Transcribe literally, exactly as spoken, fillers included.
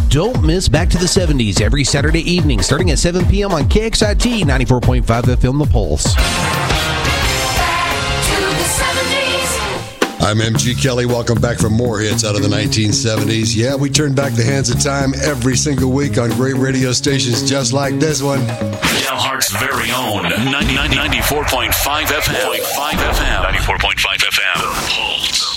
Don't miss Back to the seventies every Saturday evening starting at seven p.m. on K X I T ninety-four point five F M The Pulse. I'm M G Kelly. Welcome back for more hits out of the nineteen seventies. Yeah, we turn back the hands of time every single week on great radio stations just like this one. Dalhart's very own ninety-four point five F M. ninety-four point five F M. The Pulse.